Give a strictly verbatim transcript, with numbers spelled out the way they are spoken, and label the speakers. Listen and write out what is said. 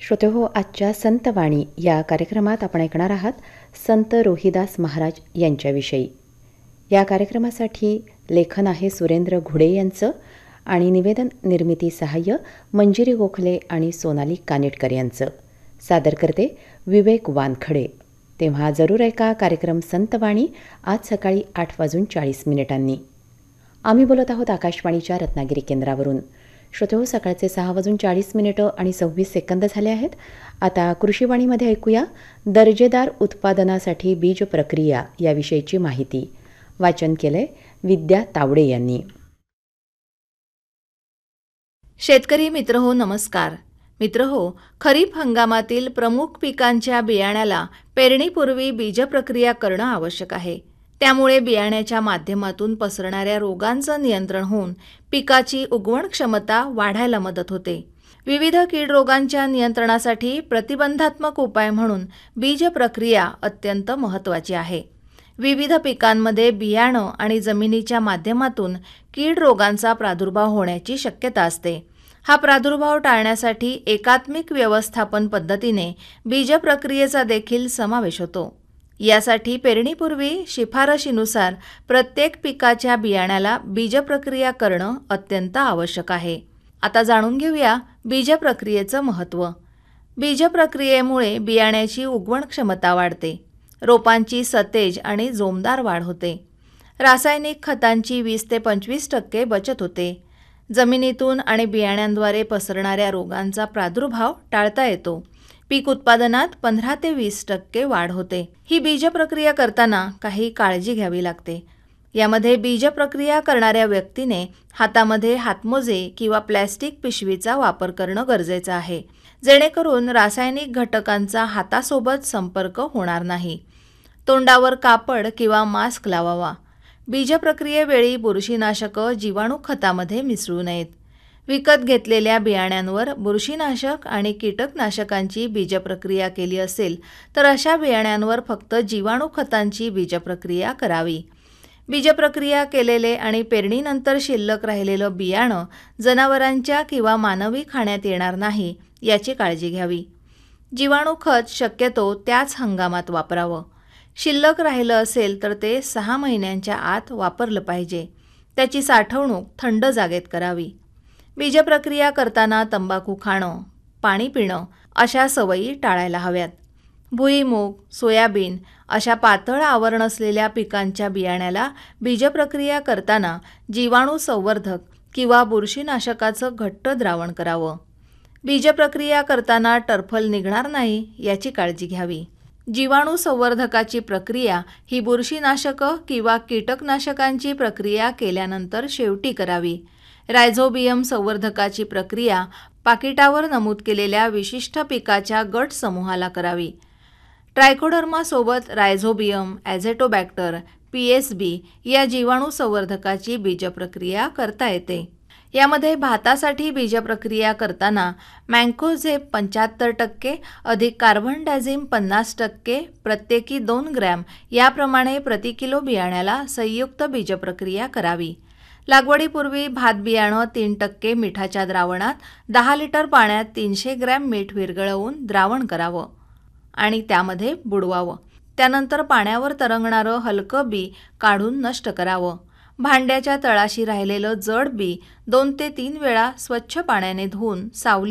Speaker 1: श्रोतेहो, आजच्या संतवाणी या कार्यक्रमात आपण ऐकणार आहात संत रोहिदास महाराज यांच्याविषयी. या कार्यक्रमासाठी लेखन आहे सुरेंद्र घुडे यांचं आणि निवेदन निर्मिती सहाय्य मंजिरी गोखले आणि सोनाली कानेटकर यांचं. सादर करते विवेक वानखडे. तेव्हा जरूर ऐका कार्यक्रम संतवाणी आज सकाळी आठ वाजून चाळीस मिनिटांनी. आम्ही बोलत आहोत आकाशवाणीच्या रत्नागिरी केंद्रावरून. श्रोतेहो, सकाळचे सहा वाजून चाळीस मिनिटं आणि सव्वीस सेकंद झाले आहेत. आता कृषीवाणीमध्ये ऐकूया दर्जेदार उत्पादनासाठी बीज प्रक्रिया याविषयीची माहिती. वाचन केलंय विद्या तावडे यांनी.
Speaker 2: शेतकरी मित्रहो, नमस्कार. मित्रहो, खरीप हंगामातील प्रमुख पिकांच्या बियाण्याला पेरणीपूर्वी बीजप्रक्रिया करणं आवश्यक आहे. त्यामुळे बियाण्याच्या माध्यमातून पसरणाऱ्या रोगांचं नियंत्रण होऊन पिकाची उगवण क्षमता वाढायला मदत होते. विविध कीड रोगांच्या नियंत्रणासाठी प्रतिबंधात्मक उपाय म्हणून बीजप्रक्रिया अत्यंत महत्त्वाची आहे. विविध पिकांमध्ये बियाणं आणि जमिनीच्या माध्यमातून कीड रोगांचा प्रादुर्भाव होण्याची शक्यता असते. हा प्रादुर्भाव टाळण्यासाठी एकात्मिक व्यवस्थापन पद्धतीने बीजप्रक्रियेचा देखील समावेश होतो. यासाठी पेरणीपूर्वी शिफारशीनुसार प्रत्येक पिकाच्या बियाण्याला बीजप्रक्रिया करणं अत्यंत आवश्यक आहे. आता जाणून घेऊया बीजप्रक्रियेचं महत्त्व. बीजप्रक्रियेमुळे बियाण्याची उगवण क्षमता वाढते. रोपांची सतेज आणि जोमदार वाढ होते. रासायनिक खतांची वीस ते पंचवीस टक्के बचत होते. जमिनीतून आणि बियाण्यांद्वारे पसरणाऱ्या रोगांचा प्रादुर्भाव टाळता येतो. पीक उत्पादनात पंधरा ते वीस टक्के वाढ होते. ही बीजप्रक्रिया करताना काही काळजी घ्यावी लागते. यामध्ये बीजप्रक्रिया करणाऱ्या व्यक्तीने हातामध्ये हातमोजे किंवा प्लॅस्टिक पिशवीचा वापर करणं गरजेचं आहे, जेणेकरून रासायनिक घटकांचा हातासोबत संपर्क होणार नाही. तोंडावर कापड किंवा मास्क लावावा. बीजप्रक्रियेवेळी बुरशीनाशकं जीवाणू खतामध्ये मिसळू नयेत. विकत घेतलेल्या बियाण्यांवर बुरशीनाशक आणि कीटकनाशकांची बीजप्रक्रिया केली असेल तर अशा बियाण्यांवर फक्त जीवाणू खतांची बीजप्रक्रिया करावी. बीजप्रक्रिया केलेले आणि पेरणीनंतर शिल्लक राहिलेलं बियाणं जनावरांच्या किंवा मानवी खाण्यात येणार नाही याची काळजी घ्यावी. जीवाणू खत शक्यतो त्याच हंगामात वापरावं. शिल्लक राहिलं असेल तर ते सहा महिन्यांच्या आत वापरलं पाहिजे. त्याची साठवणूक थंड जागेत करावी. बीजप्रक्रिया करताना तंबाखू खाणं, पाणी पिणं अशा सवयी टाळायला हव्यात. भुईमूग, सोयाबीन अशा पातळ आवरण असलेल्या पिकांच्या बियाण्याला बीजप्रक्रिया करताना जीवाणू संवर्धक किंवा बुरशीनाशकाचं घट्ट द्रावण करावं. बीजप्रक्रिया करताना टरफल निघणार नाही याची काळजी घ्यावी. जीवाणू संवर्धकाची प्रक्रिया ही बुरशीनाशकं किंवा कीटकनाशकांची प्रक्रिया केल्यानंतर शेवटी करावी. रायझोबियम संवर्धकाची प्रक्रिया पाकिटावर नमूद केलेल्या विशिष्ट पिकाच्या गट समूहाला करावी. ट्रायकोडर्मासोबत रायझोबियम, ॲझेटोबॅक्टर, पी एस बी या जीवाणू संवर्धकाची बीजप्रक्रिया करता येते. यामध्ये भातासाठी बीजप्रक्रिया करताना मँकोझेब पंच्याहत्तर टक्के अधिक कार्बन डायझिम पन्नास टक्के प्रत्येकी दोन ग्रॅम याप्रमाणे प्रति किलो बियाण्याला संयुक्त बीजप्रक्रिया करावी. लागवडीपूर्वी भात बियाणं तीन टक्के मिठाच्या द्रावणात दहा लिटर पाण्यात तीनशे ग्रॅम मीठ विरघळवून द्रावण करावं आणि त्यामध्ये बुडवावं. त्यानंतर पाण्यावर तरंगणारं हलकं बी काढून नष्ट करावं. भांड्याच्या तळाशी राहिलेलं जड बी दोन ते तीन वेळा स्वच्छ पाण्याने धुवून सावली